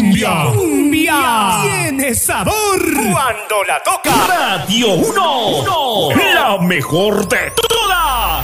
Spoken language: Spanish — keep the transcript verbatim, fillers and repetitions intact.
cumbia. Cumbia. Tiene sabor Cuando la toca Radio uno. La mejor de